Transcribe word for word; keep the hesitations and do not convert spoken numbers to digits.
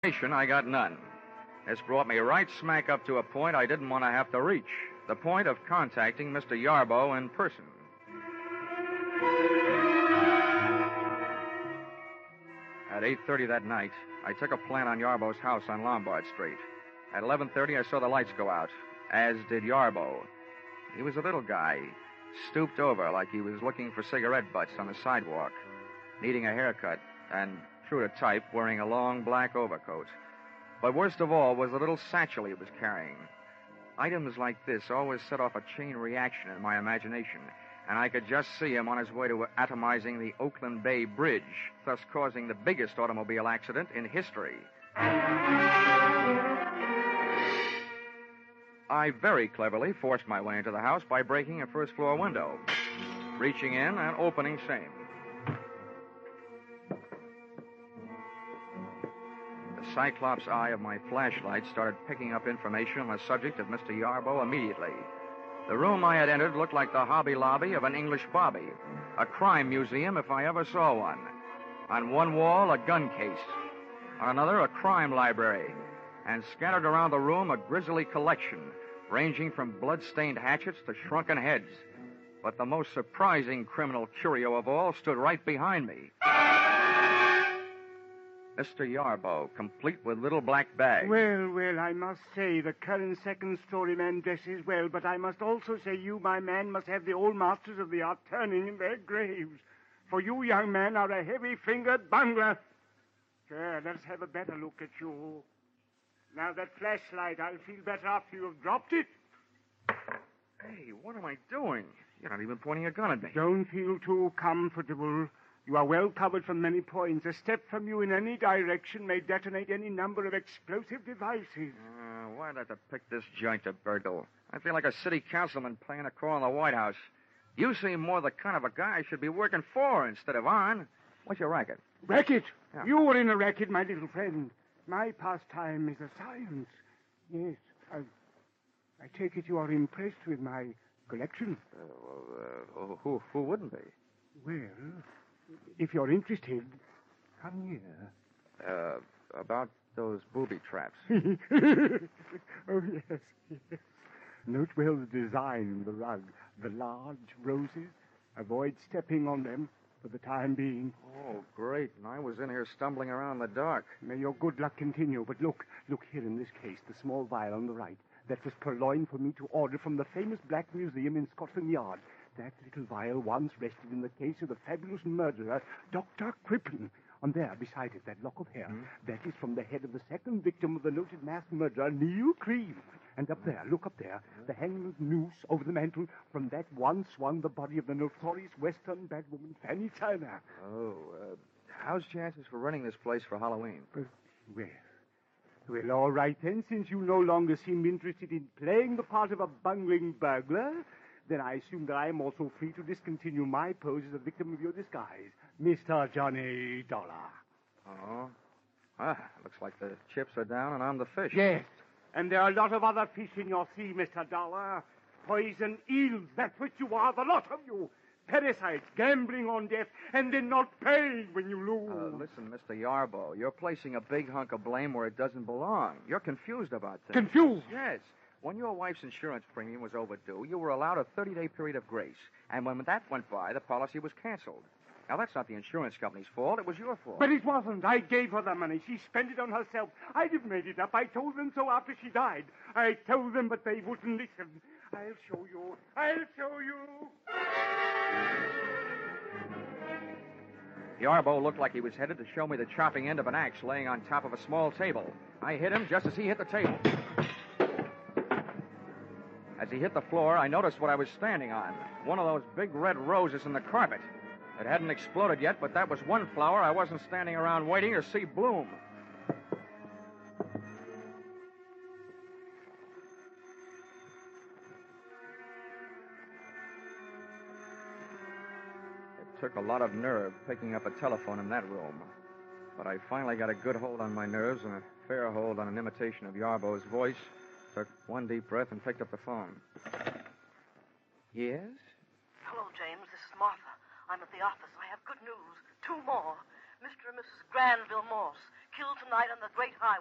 I got none. This brought me right smack up to a point I didn't want to have to reach. The point of contacting Mister Yarbo in person. At eight thirty that night, I took a plant on Yarbo's house on Lombard Street. At eleven thirty, I saw the lights go out, as did Yarbo. He was a little guy, stooped over like he was looking for cigarette butts on the sidewalk, needing a haircut, and, true to type, wearing a long black overcoat. But worst of all was the little satchel he was carrying. Items like this always set off a chain reaction in my imagination, and I could just see him on his way to atomizing the Oakland Bay Bridge, thus causing the biggest automobile accident in history. I very cleverly forced my way into the house by breaking a first-floor window, reaching in and opening same. The cyclops eye of my flashlight started picking up information on the subject of Mister Yarbo immediately. The room I had entered looked like the Hobby Lobby of an English bobby, a crime museum if I ever saw one. On one wall, a gun case. On another, a crime library. And scattered around the room, a grisly collection, ranging from blood-stained hatchets to shrunken heads. But the most surprising criminal curio of all stood right behind me. Mister Yarbo, complete with little black bags. Well, well, I must say the current second-story man dresses well, but I must also say you, my man, must have the old masters of the art turning in their graves. For you, young man, are a heavy-fingered bungler. Sure, let's have a better look at you. Now, that flashlight, I'll feel better after you've dropped it. Hey, what am I doing? You're not even pointing a gun at me. Don't feel too comfortable. You are well covered from many points. A step from you in any direction may detonate any number of explosive devices. Uh, why'd I have to pick this joint to burgle? I feel like a city councilman playing a call in the White House. You seem more the kind of a guy I should be working for instead of on. What's your racket? Racket? Yeah. You were in a racket, my little friend. My pastime is a science. Yes, I, I take it you are impressed with my collection. Uh, well, uh, who, who wouldn't be? Well, if you're interested, come here. Uh, about those booby traps. Oh, yes, yes. Note well the design of the rug. The large roses. Avoid stepping on them for the time being. Oh, great. And I was in here stumbling around in the dark. May your good luck continue. But look, look here in this case, the small vial on the right. That was purloined for me to order from the famous Black Museum in Scotland Yard. That little vial once rested in the case of the fabulous murderer, Doctor Crippen. On there, beside it, that lock of hair. Mm. That is from the head of the second victim of the noted mass murderer, Neil Cream. And up there, look up there, the hangman's noose over the mantel. From that one swung the body of the notorious Western bad woman, Fanny Turner. Oh, uh, how's chances for running this place for Halloween? Uh, well, well, all right then, since you no longer seem interested in playing the part of a bungling burglar, then I assume that I am also free to discontinue my pose as a victim of your disguise, Mister Johnny Dollar. Oh? Ah, looks like the chips are down and I'm the fish. Yes, and there are a lot of other fish in your sea, Mister Dollar. Poison eels, that's what you are, the lot of you. Parasites, gambling on death, and then not paying when you lose. Uh, listen, Mister Yarbo, you're placing a big hunk of blame where it doesn't belong. You're confused about things. Confused? Yes. When your wife's insurance premium was overdue, you were allowed a thirty-day period of grace. And when that went by, the policy was canceled. Now, that's not the insurance company's fault. It was your fault. But it wasn't. I gave her the money. She spent it on herself. I'd have made it up. I told them so after she died. I told them, but they wouldn't listen. I'll show you. I'll show you. Yarbo looked like he was headed to show me the chopping end of an axe laying on top of a small table. I hit him just as he hit the table. As he hit the floor, I noticed what I was standing on. One of those big red roses in the carpet. It hadn't exploded yet, but that was one flower I wasn't standing around waiting to see bloom. It took a lot of nerve picking up a telephone in that room. But I finally got a good hold on my nerves and a fair hold on an imitation of Yarbo's voice. Took one deep breath and picked up the phone. Yes? Hello, James. This is Martha. I'm at the office. I have good news. Two more. Mister and Missus Granville Morse, killed tonight on the Great Highway.